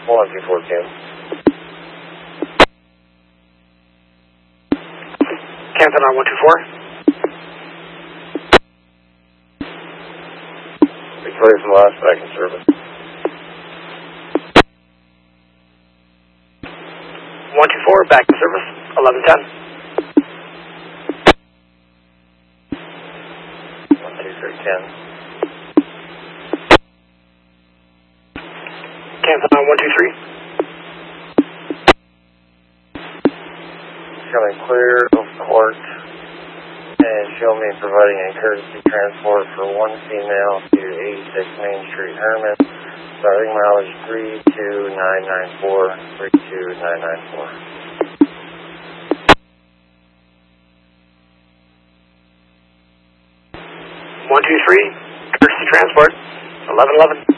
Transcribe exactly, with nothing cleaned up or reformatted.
one two four Kim. Canton on one two four. Victoria from Lost, back in service. one two four, back in service, eleven ten. one two three Ken. Canton on one two three. Coming clear of court and show me providing a courtesy transport for one female to eighty-six Main Street, Herman, starting mileage three two nine nine four, three two nine nine four. one two three, courtesy transport, eleven eleven.